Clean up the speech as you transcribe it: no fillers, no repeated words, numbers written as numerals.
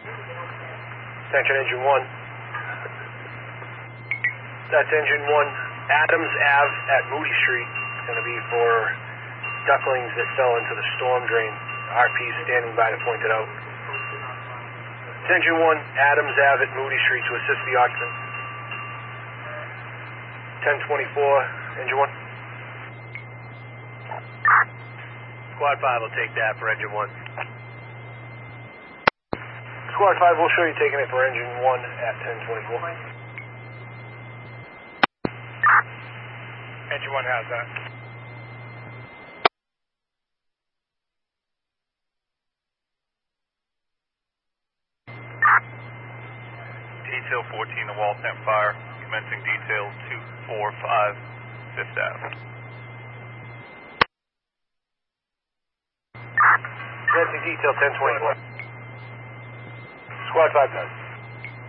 Attention engine 1. That's engine 1. Adams Ave at Moody Street. It's going to be for ducklings that fell into the storm drain. RP is standing by to point it out. It's engine 1, Adams Ave at Moody Street to assist the occupant. 1024, engine 1. Squad 5 will take that for engine 1. Squad 5 will show you taking it for engine 1 at 1024. Engine 1 has that. Detail 14, the Waltham fire, commencing detail 245, 5th Ave. Commencing detail 1024. Squad 5 done.